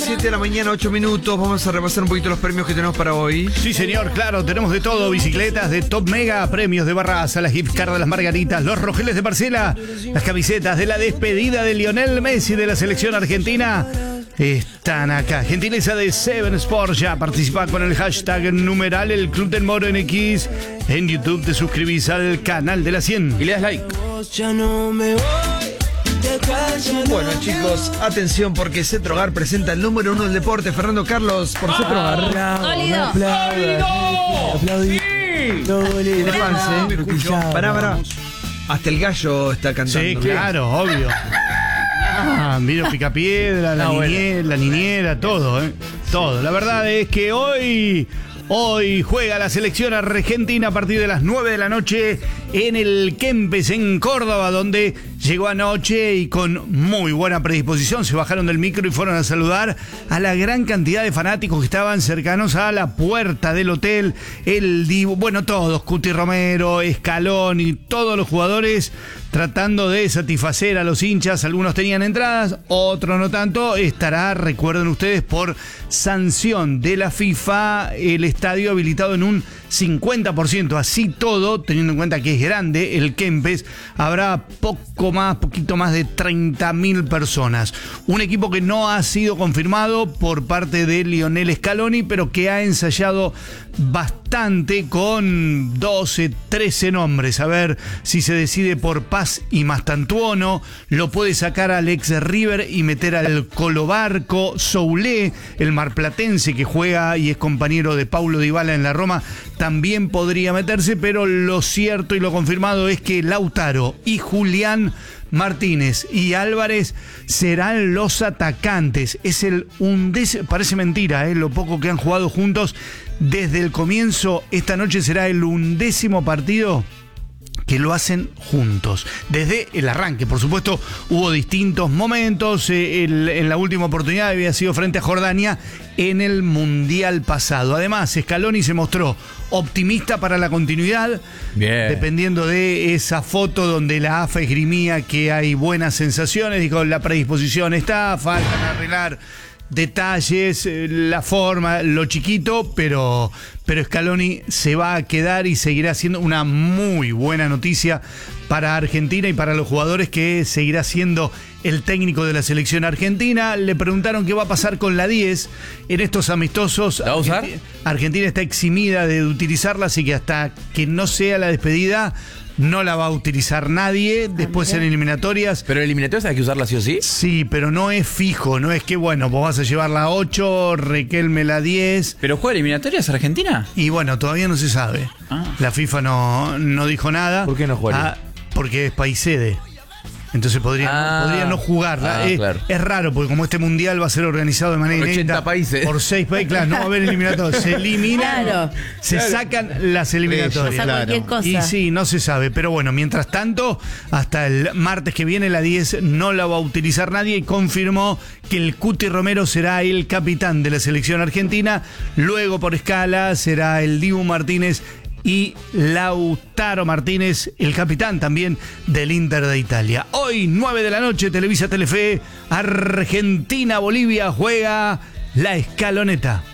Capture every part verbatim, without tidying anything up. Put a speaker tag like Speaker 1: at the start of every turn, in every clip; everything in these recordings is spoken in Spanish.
Speaker 1: siete de la mañana, ocho minutos. Vamos a repasar un poquito los premios que tenemos para hoy.
Speaker 2: Sí, señor, claro, tenemos de todo. Bicicletas de Top Mega, premios de Barraza, las gift cards de las Margaritas, los rojeles de Parcela, las camisetas de la despedida de Lionel Messi de la selección argentina. Están acá. Gentileza de Seven Sports. Ya participa con el hashtag numeral el Club del Moro en X. En YouTube te suscribís al canal de la cien y le das like.
Speaker 1: Bueno, chicos, atención porque Cetrogar presenta el número uno del deporte. Fernando Carlos por Cetrogar.
Speaker 3: ¡Sólido!
Speaker 1: Tiene fans, ¿eh? Pará, pará. Hasta el gallo está cantando.
Speaker 2: Sí, claro, obvio. Ah, miro Picapiedra, la,
Speaker 3: No,
Speaker 2: niñera,
Speaker 3: bueno.
Speaker 2: la niñera, todo, ¿eh? Todo. La verdad es que hoy... Hoy juega la selección argentina a partir de las nueve de la noche en el Kempes, en Córdoba, donde llegó anoche y con muy buena predisposición. Se bajaron del micro y fueron a saludar a la gran cantidad de fanáticos que estaban cercanos a la puerta del hotel. El Dibu, bueno, todos, Cuti Romero, Escalón y todos los jugadores tratando de satisfacer a los hinchas. Algunos tenían entradas, otros no tanto. Estará, recuerden ustedes, por sanción de la FIFA, el estadio habilitado en un cincuenta por ciento. Así todo, teniendo en cuenta que es grande el Kempes, habrá poco más, poquito más de treinta mil personas. Un equipo que no ha sido confirmado por parte de Lionel Scaloni, pero que ha ensayado bastante con doce, trece nombres. A ver si se decide por Paz y Mastantuono. Lo puede sacar Alex River y meter al Colobarco. Soulé, el marplatense que juega y es compañero de Paulo Dybala en la Roma, también podría meterse, pero lo cierto y lo confirmado es que Lautaro y Julián Martínez y Álvarez serán los atacantes. Es el undécimo, parece mentira, ¿eh? Lo poco que han jugado juntos desde el comienzo. Esta noche será el undécimo partido que lo hacen juntos. Desde el arranque, por supuesto, hubo distintos momentos. Eh, el, en la última oportunidad había sido frente a Jordania en el Mundial pasado. Además, Scaloni se mostró optimista para la continuidad. Bien. Dependiendo de esa foto donde la A F A esgrimía que hay buenas sensaciones. Dijo, la predisposición está, faltan arreglar detalles, la forma, lo chiquito, pero, pero Scaloni se va a quedar y seguirá siendo una muy buena noticia para Argentina y para los jugadores, que seguirá siendo el técnico de la selección argentina. Le preguntaron qué va a pasar con la diez en estos amistosos.
Speaker 3: ¿La va a usar?
Speaker 2: Argentina, Argentina está eximida de utilizarla, así que hasta que no sea la despedida no la va a utilizar nadie. Después en eliminatorias.
Speaker 3: ¿Pero en eliminatorias hay que usarla sí o sí?
Speaker 2: Sí, pero no es fijo. No es que, bueno, vos vas a llevar la ocho, Riquelme la diez.
Speaker 3: ¿Pero juega eliminatorias Argentina?
Speaker 2: Y bueno, todavía no se sabe.
Speaker 3: Ah.
Speaker 2: La FIFA no, no dijo nada.
Speaker 3: ¿Por qué no juega?
Speaker 2: Ah, porque es país sede. Entonces podría,
Speaker 3: Ah.
Speaker 2: podría no jugarla.
Speaker 3: Ah,
Speaker 2: es,
Speaker 3: claro.
Speaker 2: es raro, porque como este mundial va a ser organizado de manera
Speaker 3: Por ochenta
Speaker 2: inédita,
Speaker 3: países.
Speaker 2: por seis países, claro, no va a haber eliminatorias. Se eliminan,
Speaker 4: Claro.
Speaker 2: se
Speaker 3: Claro.
Speaker 2: sacan las eliminatorias.
Speaker 4: Pasa cualquier cosa.
Speaker 2: Y sí, no se sabe. Pero bueno, mientras tanto, hasta el martes que viene la diez no la va a utilizar nadie, y confirmó que el Cuti Romero será el capitán de la selección argentina. Luego, por escala, será el Dibu Martínez y Lautaro Martínez, el capitán también del Inter de Italia. Hoy, nueve de la noche, Televisa Telefe, Argentina-Bolivia, juega la escaloneta.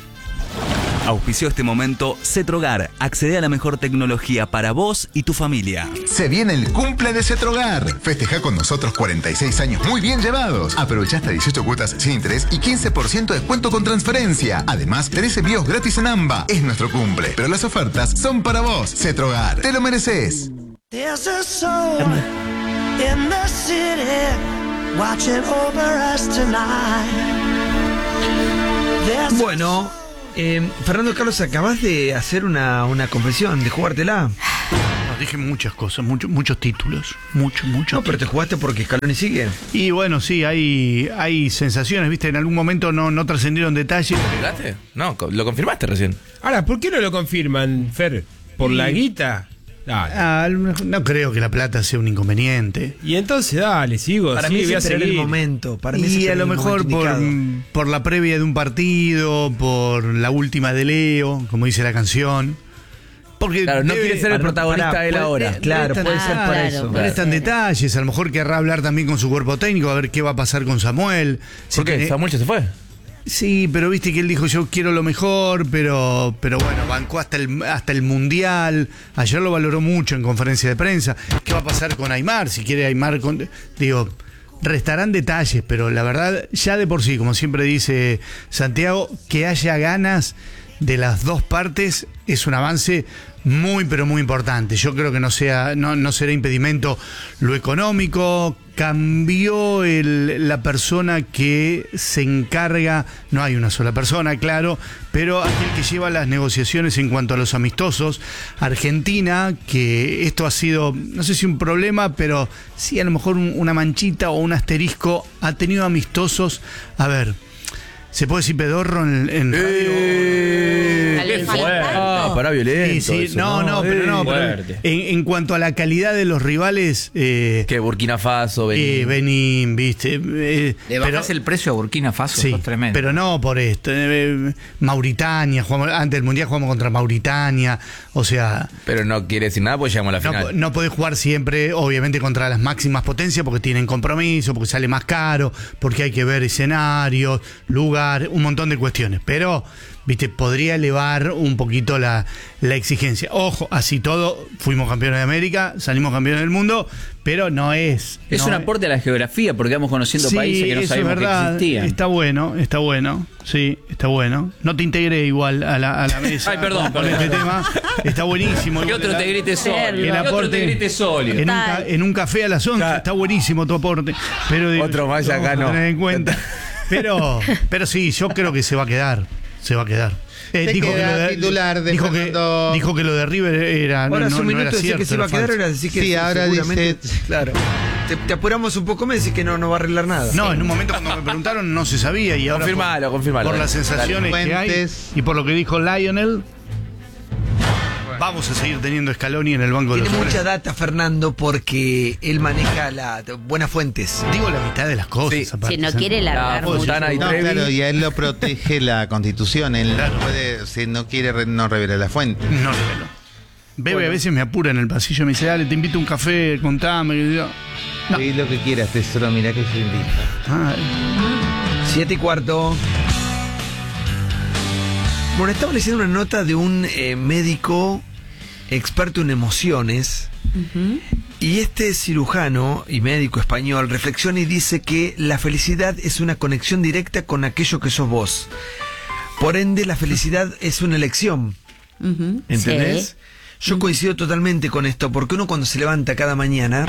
Speaker 5: Auspició este momento Cetrogar. Accede a la mejor tecnología para vos y tu familia.
Speaker 6: Se viene el cumple de Cetrogar. Festeja con nosotros cuarenta y seis años muy bien llevados. Aprovecha hasta dieciocho cuotas sin interés y quince por ciento de descuento con transferencia. Además, tenés envíos gratis en AMBA. Es nuestro cumple, pero las ofertas son para vos. Cetrogar, te lo mereces.
Speaker 7: There's a soul in the city watching over us tonight. There's a
Speaker 1: Bueno, eh, Fernando Carlos, acabas de hacer una, una confesión, de jugártela.
Speaker 2: No, dije muchas cosas, mucho, muchos títulos. Muchos, muchos.
Speaker 1: No, pero te jugaste porque Scaloni sigue.
Speaker 2: Y bueno, sí, hay, hay sensaciones, ¿viste? En algún momento no, no trascendieron detalles.
Speaker 3: ¿Llegaste? No, co- lo confirmaste recién.
Speaker 8: Ahora, ¿por qué no lo confirman, Fer? ¿Por
Speaker 2: Y-
Speaker 8: la guita? Dale.
Speaker 2: Ah, no creo que la plata sea un inconveniente.
Speaker 8: Y entonces, dale, sigo.
Speaker 1: Para
Speaker 8: sí,
Speaker 1: mí es
Speaker 8: voy a
Speaker 1: esperar el
Speaker 8: seguir.
Speaker 1: momento. Para mí es
Speaker 2: Y a
Speaker 1: esperar
Speaker 2: lo
Speaker 1: el
Speaker 2: mejor
Speaker 1: momento
Speaker 2: por,
Speaker 1: indicado.
Speaker 2: por la previa de un partido, por la última de Leo, como dice la canción. Porque
Speaker 3: Claro, no
Speaker 2: debe-
Speaker 3: quiere ser el
Speaker 1: Ah, no,
Speaker 3: protagonista
Speaker 1: pará,
Speaker 3: de la
Speaker 1: puede-
Speaker 3: hora.
Speaker 1: Claro,
Speaker 2: Prestan-
Speaker 1: puede ser por
Speaker 4: claro,
Speaker 1: eso.
Speaker 4: claro.
Speaker 2: Prestan detalles, a lo mejor querrá hablar también con su cuerpo técnico, a ver qué va a pasar con Samuel. Si
Speaker 3: ¿Por qué?
Speaker 2: tiene-
Speaker 3: ¿Samuel ya se fue?
Speaker 2: Sí, pero viste que él dijo yo quiero lo mejor, pero pero bueno, bancó hasta el hasta el Mundial. Ayer lo valoró mucho en conferencia de prensa. ¿Qué va a pasar con Aymar? Si quiere Aymar con... Digo, restarán detalles, pero la verdad, ya de por sí, como siempre dice Santiago, que haya ganas de las dos partes es un avance muy, pero muy importante. Yo creo que no sea, no, no será impedimento lo económico. Cambió el, la persona que se encarga, no hay una sola persona, claro, pero aquel que lleva las negociaciones en cuanto a los amistosos. Argentina, que esto ha sido, no sé si un problema, pero sí a lo mejor un, una manchita o un asterisco, ha tenido amistosos, a ver, ¿se puede decir pedorro en, en radio?
Speaker 3: Eh,
Speaker 4: ¿Qué fue?
Speaker 3: Ah, para violento.
Speaker 2: Sí, sí,
Speaker 3: eso,
Speaker 2: no, no, pero no. Pero
Speaker 3: Fuerte.
Speaker 2: en, en cuanto a la calidad de los rivales, eh,
Speaker 3: Que Burkina Faso, Benín.
Speaker 2: eh, Benín, viste. eh,
Speaker 9: Le bajás
Speaker 2: pero-
Speaker 9: el precio a Burkina Faso,
Speaker 2: Sí,
Speaker 9: sos tremendo.
Speaker 2: pero no por esto. eh, Mauritania, jugamos, antes del Mundial jugamos contra Mauritania. O sea,
Speaker 3: Pero no quiere decir nada porque llegamos a la
Speaker 2: no,
Speaker 3: final.
Speaker 2: no podés jugar siempre, obviamente, contra las máximas potencias porque tienen compromiso, porque sale más caro, porque hay que ver escenarios, lugar, un montón de cuestiones. Pero, viste, podría elevar un poquito la, la exigencia. Ojo, así todo, fuimos campeones de América, salimos campeones del mundo, pero no es...
Speaker 9: Es
Speaker 2: no
Speaker 9: un
Speaker 2: es-
Speaker 9: aporte a la geografía porque vamos conociendo
Speaker 2: Sí,
Speaker 9: países que no
Speaker 2: eso es
Speaker 9: sabíamos que
Speaker 2: verdad.
Speaker 9: existían.
Speaker 2: Está bueno, está bueno. Sí, está bueno. No te integré igual a la, a la mesa.
Speaker 9: Ay, perdón,
Speaker 2: con
Speaker 9: perdón.
Speaker 2: este tema. Está buenísimo.
Speaker 9: Que
Speaker 2: Igual
Speaker 9: otro
Speaker 2: la-
Speaker 9: te grite sólido.
Speaker 2: el
Speaker 9: Que otro
Speaker 2: aporte
Speaker 9: te grite sólido.
Speaker 2: en un, ca- en un café a las once.
Speaker 3: Claro.
Speaker 2: Está buenísimo tu aporte. Pero digo,
Speaker 3: Otro más y acá
Speaker 2: vamos a
Speaker 3: no.
Speaker 2: tener en cuenta. Pero, pero sí, yo creo que se va a quedar. Se va a quedar. Eh,
Speaker 10: Se
Speaker 2: dijo, que
Speaker 10: queda
Speaker 2: lo de,
Speaker 10: titular de
Speaker 2: dijo, que,
Speaker 10: Fernando.
Speaker 2: dijo que lo de River era. No,
Speaker 1: Ahora hace
Speaker 2: no,
Speaker 1: un
Speaker 2: no
Speaker 1: minuto
Speaker 2: era
Speaker 1: decía
Speaker 2: cierto,
Speaker 1: que se iba a
Speaker 2: era
Speaker 1: quedar,
Speaker 2: falso.
Speaker 1: ahora decís que
Speaker 10: Sí, ahora
Speaker 1: seguramente-
Speaker 10: dice-
Speaker 1: Claro. Te, te apuramos un poco, me decís que no, no va a arreglar nada.
Speaker 2: No, en un momento cuando me preguntaron no se sabía y ahora
Speaker 3: Confirmalo,
Speaker 2: por,
Speaker 3: confirmalo.
Speaker 2: por las
Speaker 3: Dale.
Speaker 2: sensaciones que hay
Speaker 10: Fuentes.
Speaker 2: y por lo que dijo Lionel, vamos a seguir teniendo Scaloni en el banco de
Speaker 1: Tiene
Speaker 2: los
Speaker 1: mucha
Speaker 2: suplentes.
Speaker 1: data, Fernando, porque él maneja la buenas fuentes.
Speaker 2: Digo la mitad de las cosas.
Speaker 3: Sí.
Speaker 2: aparte,
Speaker 4: Si no
Speaker 2: ¿sí?
Speaker 4: quiere largar
Speaker 3: La
Speaker 4: mucho.
Speaker 3: Fontana y
Speaker 10: No,
Speaker 3: Trevi.
Speaker 10: claro, y a él lo protege la Constitución. Él
Speaker 2: Claro.
Speaker 10: no puede, si no quiere, re- no revela la fuente.
Speaker 2: No revelo. Bebe a veces me apura en el pasillo, me dice, dale, te invito a un café, contame. Y yo, no.
Speaker 10: Y lo que quieras, tesoro, mirá que yo invito.
Speaker 2: Ay,
Speaker 1: Siete y cuarto. Bueno, estaba leyendo una nota de un eh, médico experto en emociones. Y este cirujano y médico español reflexiona y dice que la felicidad es una conexión directa con aquello que sos vos. Por ende, la felicidad es una elección.
Speaker 4: Ujú,
Speaker 1: ¿Entendés?
Speaker 4: sí.
Speaker 1: Yo coincido totalmente con esto, porque uno cuando se levanta cada mañana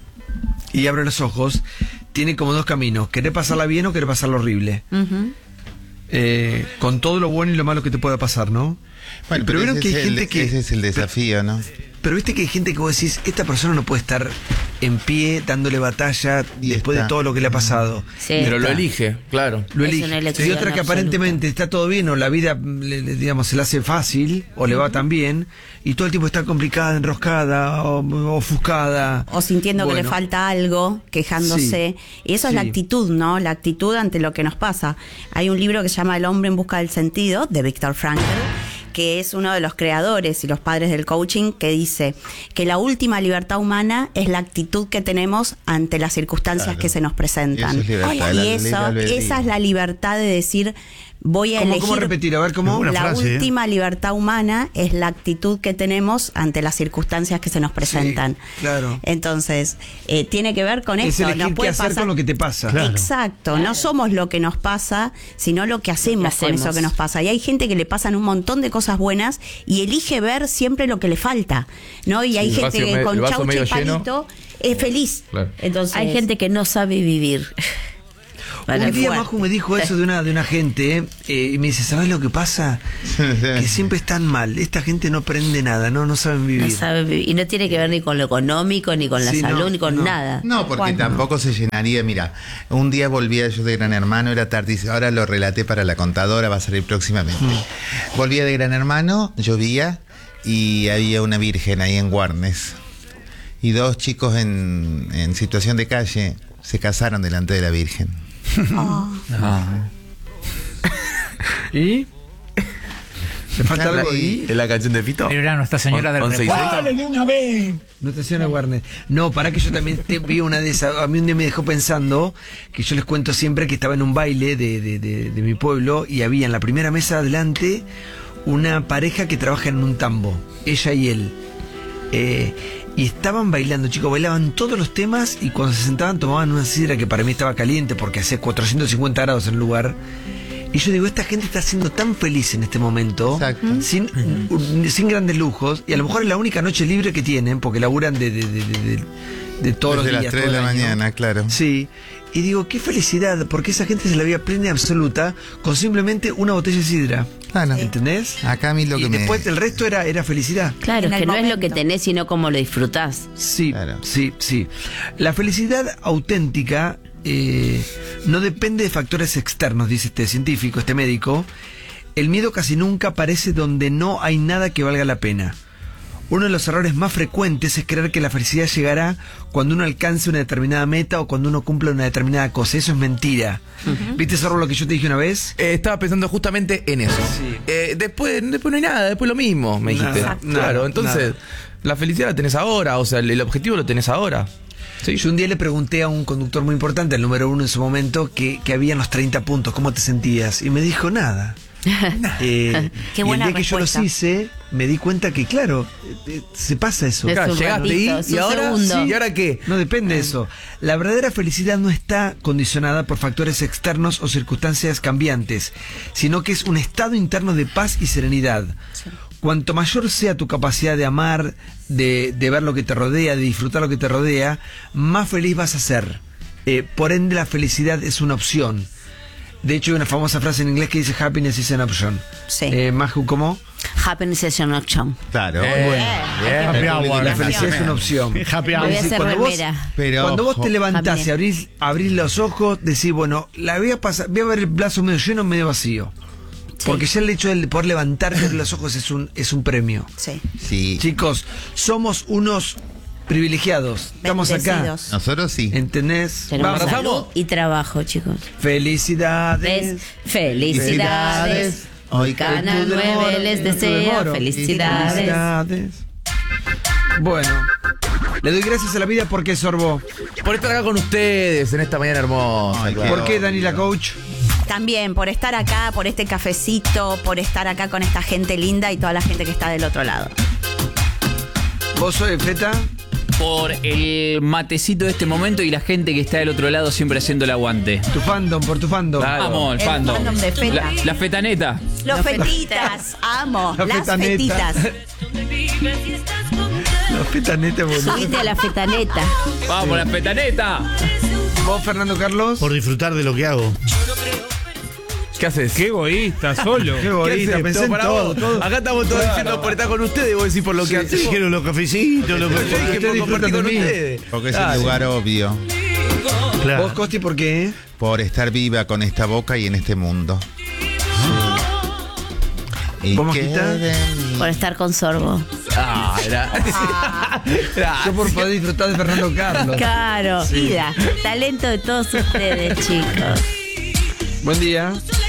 Speaker 1: y abre los ojos, tiene como dos caminos: querer pasarla bien o querer pasarla horrible.
Speaker 4: Ujú.
Speaker 1: Eh, con todo lo bueno y lo malo que te pueda pasar, ¿no?
Speaker 10: Bueno,
Speaker 1: pero
Speaker 10: pero
Speaker 1: vieron
Speaker 10: ese
Speaker 1: que hay
Speaker 10: es el-
Speaker 1: gente que...
Speaker 10: ese es el desafío, ¿no?
Speaker 1: Pero viste que hay gente que vos decís, esta persona no puede estar en pie dándole batalla
Speaker 10: Y
Speaker 1: después
Speaker 10: está.
Speaker 1: de todo lo que le ha pasado.
Speaker 4: Sí.
Speaker 3: Pero lo
Speaker 1: Está.
Speaker 3: elige, claro.
Speaker 1: Lo
Speaker 4: Es
Speaker 1: elige.
Speaker 4: una elección
Speaker 1: Y otra que
Speaker 4: absoluta.
Speaker 1: aparentemente está todo bien o la vida, le- le- digamos, se le hace fácil o le va tan bien y todo el tiempo está complicada, enroscada o ofuscada.
Speaker 4: O sintiendo que
Speaker 1: Bueno,
Speaker 4: le falta algo, quejándose.
Speaker 1: Sí,
Speaker 4: Y eso es la
Speaker 1: sí.
Speaker 4: actitud, ¿no? La actitud ante lo que nos pasa. Hay un libro que se llama El hombre en busca del sentido, de Viktor Frankl, que es uno de los creadores y los padres del coaching, que dice que la última libertad humana es la actitud que tenemos ante las circunstancias que se nos presentan.
Speaker 10: Y eso es libertad, la
Speaker 4: y
Speaker 10: libre
Speaker 4: eso,
Speaker 10: albedrío.
Speaker 4: esa es la libertad de decir, voy a
Speaker 1: ¿Cómo,
Speaker 4: elegir...
Speaker 1: cómo repetir? A ver, ¿cómo?
Speaker 2: Buena
Speaker 4: la
Speaker 2: frase, ¿eh?
Speaker 4: última libertad humana es la actitud que tenemos ante las circunstancias que se nos presentan.
Speaker 1: claro.
Speaker 4: Entonces, eh, tiene que ver con
Speaker 1: Es
Speaker 4: eso.
Speaker 1: elegir
Speaker 4: Nos
Speaker 1: qué
Speaker 4: puede
Speaker 1: hacer
Speaker 4: pasar...
Speaker 1: con lo que te pasa.
Speaker 2: Claro.
Speaker 4: Exacto, no somos lo que nos pasa, sino lo que hacemos,
Speaker 11: Lo
Speaker 4: con
Speaker 11: hacemos.
Speaker 4: eso que nos pasa. Y hay gente que le pasan un montón de cosas buenas y elige ver siempre lo que le falta, ¿no? Y hay
Speaker 3: el
Speaker 4: gente
Speaker 3: vaso
Speaker 4: que
Speaker 3: me-
Speaker 4: con
Speaker 3: el vaso
Speaker 4: chaucha
Speaker 3: medio
Speaker 4: y
Speaker 3: lleno.
Speaker 4: palito es feliz.
Speaker 3: Claro.
Speaker 4: Entonces,
Speaker 11: Hay gente que no sabe vivir. Para
Speaker 1: Un día
Speaker 11: fuerte.
Speaker 1: Maju me dijo eso de una de una gente eh, y me dice, ¿sabes lo que pasa? Que siempre están mal. Esta gente no aprende nada, no, no saben vivir.
Speaker 11: No sabe vivir. Y no tiene que ver ni con lo económico, ni con la
Speaker 1: Sí, no,
Speaker 11: salud, ni con
Speaker 1: no.
Speaker 11: nada.
Speaker 10: No, porque
Speaker 4: ¿Cuándo?
Speaker 10: tampoco se llenaría. Mira, un día volvía yo de Gran Hermano, era tarde, dice, ahora lo relaté para la contadora, va a salir próximamente. Volvía de Gran Hermano, llovía y había una virgen ahí en Warnes. Y dos chicos en, en situación de calle se casaron delante de la virgen.
Speaker 3: ¿Y?
Speaker 1: ¿Le falta
Speaker 10: Claro,
Speaker 1: algo ahí?
Speaker 3: ¿Es la canción de Fito?
Speaker 9: Pero era Nuestra Señora del
Speaker 3: once y
Speaker 9: Recuerdo.
Speaker 3: seis.
Speaker 8: de una vez!
Speaker 1: Nuestra Señora Warner. No, para que yo también te vi una de esas. A mí un día me dejó pensando que yo les cuento siempre que estaba en un baile de, de, de, de mi pueblo y había en la primera mesa adelante una pareja que trabaja en un tambo, ella y él. Eh, y estaban bailando, chicos, bailaban todos los temas y cuando se sentaban tomaban una sidra que para mí estaba caliente porque hacía cuatrocientos cincuenta grados en el lugar. Y yo digo, esta gente está siendo tan feliz en este momento,
Speaker 10: Exacto.
Speaker 1: sin, uh, sin grandes lujos, y a lo mejor es la única noche libre que tienen, porque laburan de, de, de, de, de, de todos
Speaker 10: Desde
Speaker 1: los días.
Speaker 10: las tres
Speaker 1: todo
Speaker 10: de
Speaker 1: el
Speaker 10: la
Speaker 1: año.
Speaker 10: mañana, claro.
Speaker 1: Sí, y digo, qué felicidad, porque esa gente se la veía plena y absoluta con simplemente una botella de sidra.
Speaker 10: Claro.
Speaker 1: ¿Entendés?
Speaker 10: Acá a mí lo
Speaker 1: y
Speaker 10: que me...
Speaker 1: después el resto era, era felicidad.
Speaker 11: Claro,
Speaker 4: En
Speaker 11: es
Speaker 4: el
Speaker 11: que no es lo que
Speaker 4: momento.
Speaker 11: tenés, sino cómo lo disfrutás.
Speaker 1: Sí,
Speaker 10: Claro.
Speaker 1: sí, sí. La felicidad auténtica eh, no depende de factores externos, dice este científico, este médico. El miedo casi nunca aparece donde no hay nada que valga la pena. Uno de los errores más frecuentes es creer que la felicidad llegará cuando uno alcance una determinada meta o cuando uno cumpla una determinada cosa. Eso es mentira. Uh-huh. ¿Viste, Zorro, lo que yo te dije una vez?
Speaker 3: Eh, estaba pensando justamente en eso.
Speaker 1: Sí.
Speaker 3: Eh, después, después no hay nada, después lo mismo, me dijiste.
Speaker 1: Nada,
Speaker 3: claro,
Speaker 1: nada,
Speaker 3: entonces,
Speaker 1: nada.
Speaker 3: la felicidad la tenés ahora, o sea, el, el objetivo lo tenés ahora.
Speaker 1: Sí. Yo un día le pregunté a un conductor muy importante, el número uno en su momento, que, que habían los treinta puntos, ¿cómo te sentías? Y me dijo nada. Eh,
Speaker 4: Qué
Speaker 1: y
Speaker 4: buena
Speaker 1: el día que yo
Speaker 4: respuesta.
Speaker 1: los hice, me di cuenta que, claro, eh, eh, se pasa eso.
Speaker 11: Es
Speaker 3: Claro,
Speaker 11: un
Speaker 3: llegaste
Speaker 11: ratito,
Speaker 3: ahí
Speaker 11: es
Speaker 3: y
Speaker 11: un
Speaker 3: ahora,
Speaker 11: segundo.
Speaker 3: sí, ¿y ahora qué?
Speaker 1: No depende de eso. La verdadera felicidad no está condicionada por factores externos o circunstancias cambiantes, sino que es un estado interno de paz y serenidad. Cuanto mayor sea tu capacidad de amar, de, de ver lo que te rodea, de disfrutar lo que te rodea, más feliz vas a ser. Eh, por ende, la felicidad es una opción. De hecho, hay una famosa frase en inglés que dice happiness is an option.
Speaker 4: Sí.
Speaker 1: Eh, Maju, ¿cómo?
Speaker 11: Happiness is an option.
Speaker 10: Claro.
Speaker 3: Eh,
Speaker 10: Bueno.
Speaker 3: bien.
Speaker 2: Happy hour.
Speaker 1: La felicidad es una opción.
Speaker 2: Happy
Speaker 11: Me voy a
Speaker 2: hour.
Speaker 1: decir,
Speaker 11: hacer
Speaker 1: cuando vos-
Speaker 11: remera.
Speaker 10: Pero
Speaker 1: Cuando vos
Speaker 10: ojo,
Speaker 1: te levantás
Speaker 11: También.
Speaker 1: y abrís, abrís los ojos, decís, bueno, la voy a pasar, voy a ver el vaso medio lleno o medio vacío.
Speaker 11: Sí.
Speaker 1: Porque ya el hecho de poder levantarte y abrir los ojos es un, es un premio.
Speaker 4: Sí.
Speaker 10: Sí.
Speaker 1: Chicos, somos unos privilegiados. Estamos acá.
Speaker 4: Bendecidos.
Speaker 10: Nosotros sí.
Speaker 1: ¿Entendés?
Speaker 11: Tenemos
Speaker 1: Vamos.
Speaker 11: salud y trabajo, chicos.
Speaker 1: Felicidades.
Speaker 11: ¿Ves? Felicidades.
Speaker 10: Hoy
Speaker 11: Canal
Speaker 1: Tú del
Speaker 11: nueve
Speaker 1: Moro,
Speaker 11: les
Speaker 1: tú del
Speaker 11: desea
Speaker 1: Moro.
Speaker 11: felicidades.
Speaker 1: Felicidades. Bueno, le doy gracias a la vida porque Sorbo.
Speaker 3: Por estar acá con ustedes en esta mañana hermosa.
Speaker 10: Ay,
Speaker 3: claro.
Speaker 1: ¿Por qué, Dani la coach?
Speaker 4: También por estar acá, por este cafecito, por estar acá con esta gente linda y toda la gente que está del otro lado.
Speaker 1: ¿Vos sos Feta?
Speaker 9: Por el matecito de este momento y la gente que está del otro lado siempre haciendo el aguante.
Speaker 1: Tu fandom, por tu fandom.
Speaker 9: Claro. Vamos, el
Speaker 4: El
Speaker 9: fandom.
Speaker 4: fandom de Feta.
Speaker 9: La, la fetaneta.
Speaker 4: Los fetitas, amo.
Speaker 1: La
Speaker 4: Las
Speaker 1: fetaneta.
Speaker 4: fetitas.
Speaker 1: La Feta neta, boludo.
Speaker 11: Subite a la fetaneta.
Speaker 9: Vamos, la fetaneta.
Speaker 1: ¿Vos, Fernando Carlos?
Speaker 2: Por disfrutar de lo que hago.
Speaker 3: ¿Qué haces?
Speaker 8: Qué egoísta, solo.
Speaker 1: Qué
Speaker 3: ¿Qué
Speaker 1: bonita,
Speaker 3: haces?
Speaker 1: pensé
Speaker 3: Todo
Speaker 1: en
Speaker 3: para
Speaker 1: todo,
Speaker 3: vos.
Speaker 1: todo.
Speaker 3: Acá estamos todos diciendo por estar con ustedes y vos decís por lo que hacemos.
Speaker 2: Dijeron los cafecitos, los
Speaker 3: Yo
Speaker 2: cafecitos.
Speaker 3: dije por
Speaker 1: Ustedes
Speaker 3: compartir
Speaker 1: disfrutan
Speaker 3: con
Speaker 1: de mí.
Speaker 3: ustedes.
Speaker 10: Porque es
Speaker 3: Ah,
Speaker 10: el lugar obvio.
Speaker 2: Claro.
Speaker 1: ¿Vos, Costi, por qué?
Speaker 10: Por estar viva con esta boca y en este mundo. Y
Speaker 1: ¿Vos,
Speaker 10: que
Speaker 1: Mosquita?
Speaker 10: de mí-
Speaker 11: Por estar con sorbo.
Speaker 3: Ah, era. Era-
Speaker 1: Yo por poder disfrutar de Fernando Carlos.
Speaker 11: Claro. Ida. Talento de todos ustedes, chicos.
Speaker 1: Buen día.